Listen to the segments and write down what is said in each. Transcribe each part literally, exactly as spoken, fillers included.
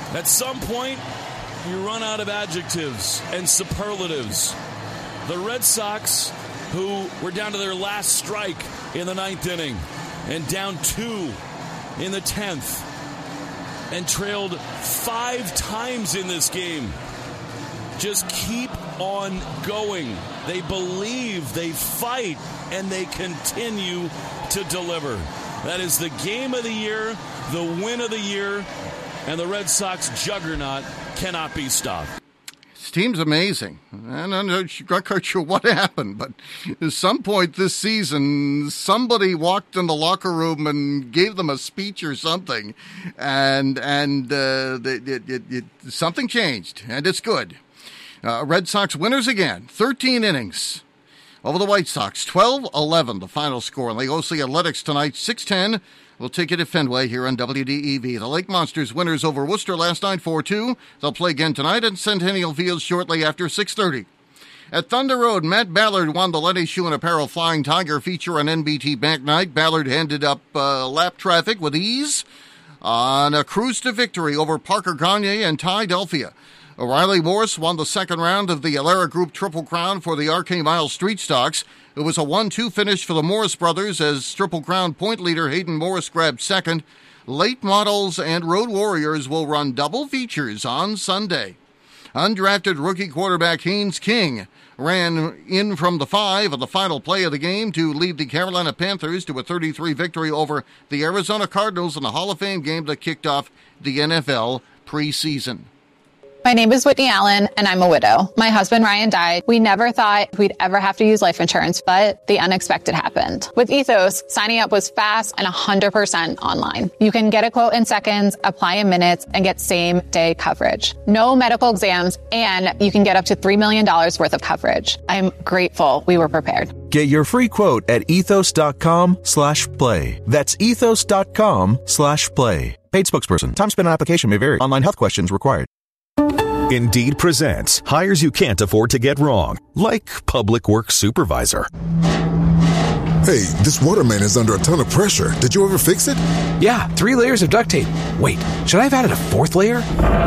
At some point, you run out of adjectives and superlatives. The Red Sox, who were down to their last strike in the ninth inning and down two in the tenth and trailed five times in this game, just keep on going. They believe, they fight, and they continue to deliver. That is the game of the year, the win of the year, and the Red Sox juggernaut cannot be stopped. This team's amazing. And I'm not quite sure what happened, but at some point this season, somebody walked in the locker room and gave them a speech or something, and and uh, it, it, it, it, something changed, and it's good. Uh, Red Sox winners again, thirteen innings over the White Sox, twelve eleven the final score. And they host the Athletics tonight, six ten. We'll take it at Fenway here on W D E V. The Lake Monsters winners over Worcester last night, four two. They'll play again tonight at Centennial Field shortly after six thirty. At Thunder Road, Matt Ballard won the Lenny Shoe and Apparel Flying Tiger feature on N B T Bank Night. Ballard handed up uh, lap traffic with ease on a cruise to victory over Parker Gagne and Ty Delphia. O'Reilly Morse won the second round of the Alara Group Triple Crown for the R K Mile Street Stocks. It was a one two finish for the Morris brothers as Triple Crown point leader Hayden Morris grabbed second. Late Models and Road Warriors will run double features on Sunday. Undrafted rookie quarterback Haynes King ran in from the five of the final play of the game to lead the Carolina Panthers to a thirty-three victory over the Arizona Cardinals in the Hall of Fame game that kicked off the N F L preseason. My name is Whitney Allen, and I'm a widow. My husband, Ryan, died. We never thought we'd ever have to use life insurance, but the unexpected happened. With Ethos, signing up was fast and one hundred percent online. You can get a quote in seconds, apply in minutes, and get same-day coverage. No medical exams, and you can get up to three million dollars worth of coverage. I'm grateful we were prepared. Get your free quote at ethos.com slash play. That's ethos.com slash play. Paid spokesperson. Time spent on application may vary. Online health questions required. Indeed presents hires you can't afford to get wrong, like public works supervisor. Hey, this waterman is under a ton of pressure. Did you ever fix it? Yeah, three layers of duct tape. Wait, should I have added a fourth layer?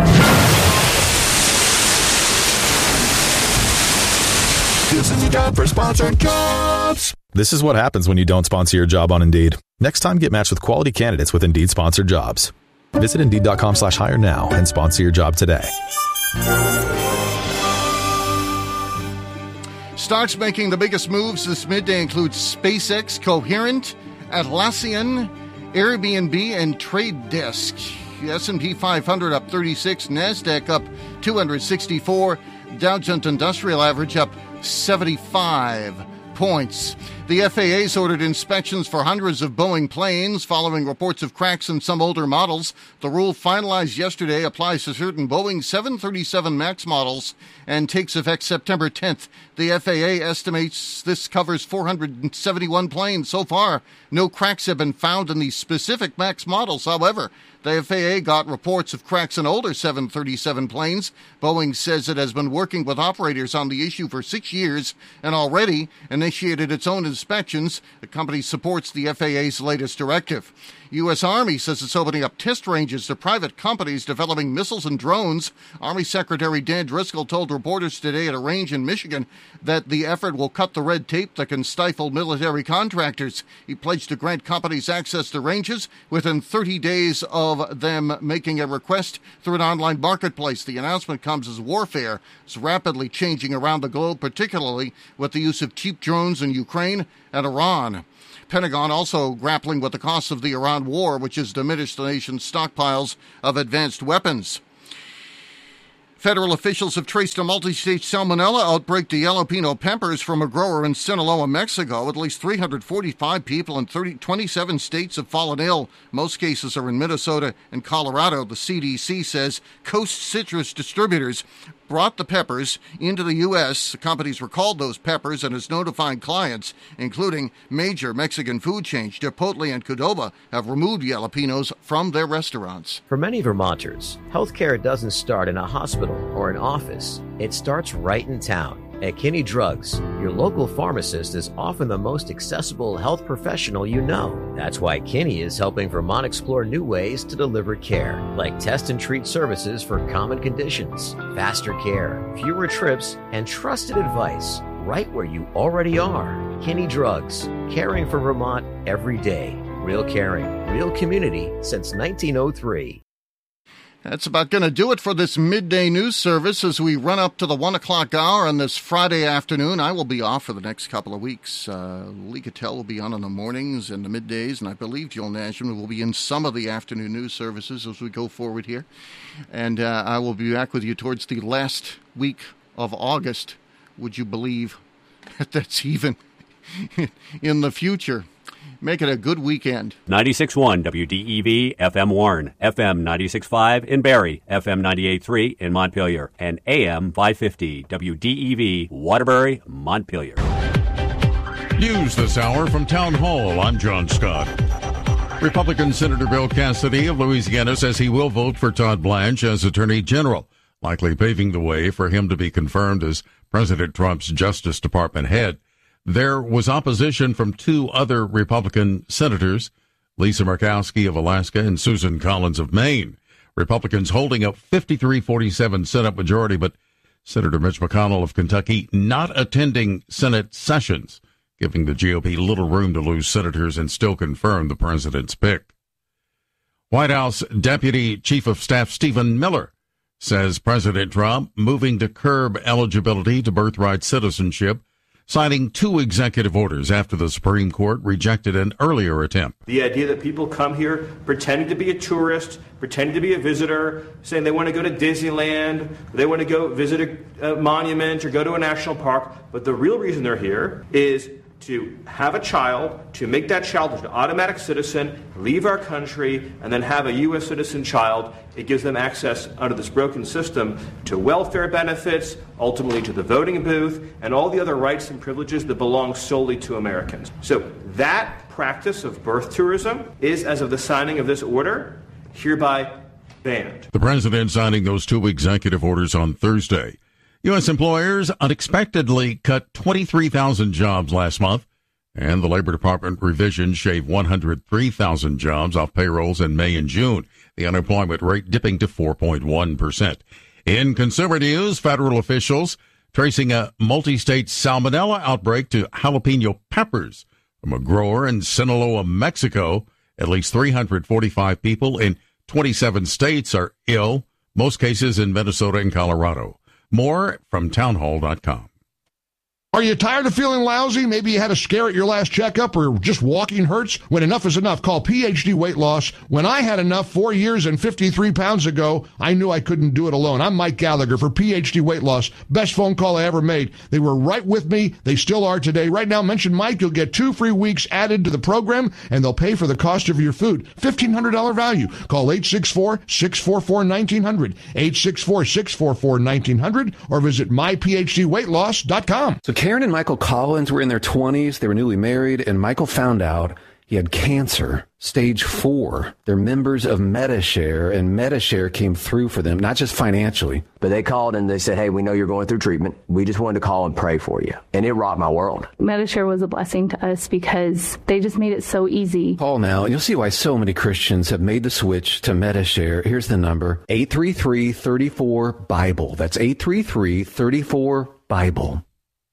This is your job for sponsored jobs. This is what happens when you don't sponsor your job on Indeed. Next time, get matched with quality candidates with Indeed sponsored jobs. Visit Indeed.com slash hire now and sponsor your job today. Stocks making the biggest moves this midday include SpaceX, Coherent, Atlassian, Airbnb, and Trade Desk. The S and P five hundred up thirty-six, NASDAQ up two hundred sixty-four, Dow Jones Industrial Average up seventy-five points. The F A A's ordered inspections for hundreds of Boeing planes following reports of cracks in some older models. The rule finalized yesterday applies to certain Boeing seven thirty-seven MAX models and takes effect September tenth. The F A A estimates this covers four hundred seventy-one planes. So far, no cracks have been found in these specific MAX models. However, the F A A got reports of cracks in older seven thirty-seven planes. Boeing says it has been working with operators on the issue for six years and already initiated its own inspections. The company supports the F A A's latest directive. U S. Army says it's opening up test ranges to private companies developing missiles and drones. Army Secretary Dan Driscoll told reporters today at a range in Michigan that the effort will cut the red tape that can stifle military contractors. He pledged to grant companies access to ranges within thirty days of them making a request through an online marketplace. The announcement comes as warfare is rapidly changing around the globe, particularly with the use of cheap drones in Ukraine and Iran. Pentagon also grappling with the costs of the Iran war, which has diminished the nation's stockpiles of advanced weapons. Federal officials have traced a multi-stage salmonella outbreak to jalapeno peppers from a grower in Sinaloa, Mexico. At least three hundred forty-five people in thirty, twenty-seven states have fallen ill. Most cases are in Minnesota and Colorado. The C D C says Coast Citrus Distributors brought the peppers into the U S. The companies recalled those peppers and is notifying clients, including major Mexican food chains. Chipotle and Qdoba have removed jalapenos from their restaurants. For many Vermonters, healthcare doesn't start in a hospital or an office. It starts right in town. At Kinney Drugs, your local pharmacist is often the most accessible health professional you know. That's why Kinney is helping Vermont explore new ways to deliver care, like test and treat services for common conditions, faster care, fewer trips, and trusted advice right where you already are. Kinney Drugs, caring for Vermont every day. Real caring, real community since nineteen oh three. That's about going to do it for this midday news service as we run up to the one o'clock hour on this Friday afternoon. I will be off for the next couple of weeks. Uh, Lee Cattell will be on in the mornings and the middays, and I believe Jill Nashman will be in some of the afternoon news services as we go forward here. And uh, I will be back with you towards the last week of August. Would you believe that that's even in the future? Make it a good weekend. ninety-six point one W D E V F M Warren, F M ninety-six point five in Barrie, F M ninety-eight point three in Montpelier, and A M five fifty W D E V Waterbury, Montpelier. News this hour from Town Hall. I'm John Scott. Republican Senator Bill Cassidy of Louisiana says he will vote for Todd Blanche as Attorney General, likely paving the way for him to be confirmed as President Trump's Justice Department head. There was opposition from two other Republican senators, Lisa Murkowski of Alaska and Susan Collins of Maine. Republicans holding up fifty-three forty-seven Senate majority, but Senator Mitch McConnell of Kentucky not attending Senate sessions, giving the G O P little room to lose senators and still confirm the president's pick. White House Deputy Chief of Staff Stephen Miller says President Trump moving to curb eligibility to birthright citizenship, signing two executive orders after the Supreme Court rejected an earlier attempt. The idea that people come here pretending to be a tourist, pretending to be a visitor, saying they want to go to Disneyland, they want to go visit a, a monument or go to a national park, but the real reason they're here is to have a child, to make that child an automatic citizen, leave our country, and then have a U S citizen child. It gives them access under this broken system to welfare benefits, ultimately to the voting booth, and all the other rights and privileges that belong solely to Americans. So that practice of birth tourism is, as of the signing of this order, hereby banned. The president signing those two executive orders on Thursday. U S employers unexpectedly cut twenty-three thousand jobs last month, and the Labor Department revision shaved one hundred three thousand jobs off payrolls in May and June, the unemployment rate dipping to four point one percent. In consumer news, federal officials tracing a multi-state salmonella outbreak to jalapeno peppers from a grower in Sinaloa, Mexico. At least three hundred forty-five people in twenty-seven states are ill, most cases in Minnesota and Colorado. More from townhall dot com. Are you tired of feeling lousy? Maybe you had a scare at your last checkup or just walking hurts? When enough is enough, call P H D Weight Loss. When I had enough four years and fifty-three pounds ago, I knew I couldn't do it alone. I'm Mike Gallagher for P H D Weight Loss. Best phone call I ever made. They were right with me. They still are today. Right now, mention Mike. You'll get two free weeks added to the program, and they'll pay for the cost of your food. fifteen hundred dollars value. Call eight six four, six four four, one nine zero zero, eight six four, six four four, one nine zero zero, or visit my p h d weight loss dot com. So Karen and Michael Collins were in their twenties. They were newly married, and Michael found out he had cancer, stage four. They're members of MediShare, and MediShare came through for them, not just financially. But they called and they said, hey, we know you're going through treatment. We just wanted to call and pray for you. And it rocked my world. MediShare was a blessing to us because they just made it so easy. Call now, and you'll see why so many Christians have made the switch to MediShare. Here's the number, eight three three, three four, BIBLE. That's eight three three, three four, BIBLE.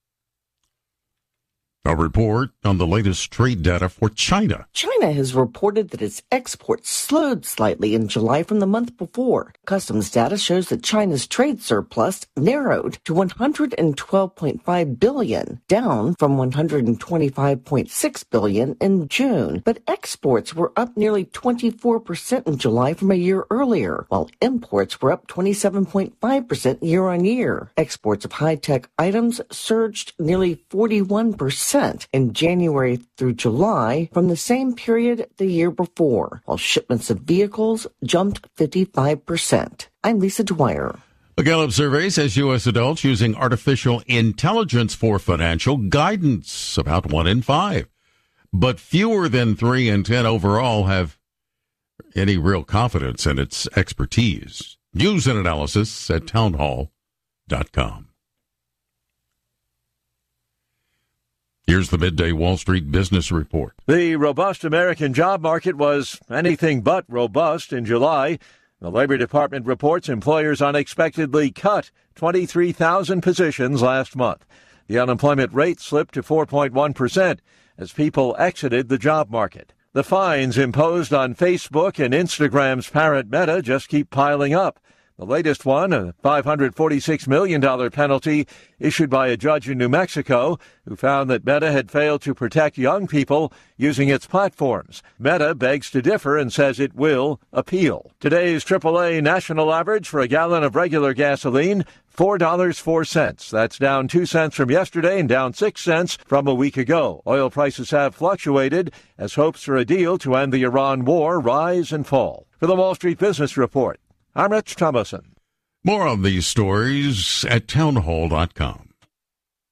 A report on the latest trade data for China. China has reported that its exports slowed slightly in July from the month before. Customs data shows that China's trade surplus narrowed to one hundred twelve point five billion dollars, down from one hundred twenty-five point six billion dollars in June. But exports were up nearly twenty-four percent in July from a year earlier, while imports were up twenty-seven point five percent year on year. Exports of high-tech items surged nearly forty-one percent in January through July from the same period the year before, while shipments of vehicles jumped fifty-five percent. I'm Lisa Dwyer. A Gallup survey says U S adults using artificial intelligence for financial guidance, about one in five. But fewer than three in ten overall have any real confidence in its expertise. News and analysis at townhall dot com. Here's the Midday Wall Street Business Report. The robust American job market was anything but robust in July. The Labor Department reports employers unexpectedly cut twenty-three thousand positions last month. The unemployment rate slipped to four point one percent as people exited the job market. The fines imposed on Facebook and Instagram's parent Meta just keep piling up. The latest one, a five hundred forty-six million dollars penalty issued by a judge in New Mexico who found that Meta had failed to protect young people using its platforms. Meta begs to differ and says it will appeal. Today's triple A national average for a gallon of regular gasoline, four dollars and four cents. That's down two cents from yesterday and down six cents from a week ago. Oil prices have fluctuated as hopes for a deal to end the Iran war rise and fall. For the Wall Street Business Report, I'm Rich Thomason. More on these stories at townhall dot com.